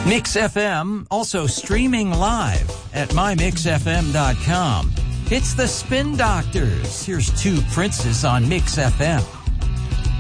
Mix FM, also streaming live at mymixfm.com. It's the Spin Doctors. Here's Two Princes on Mix FM.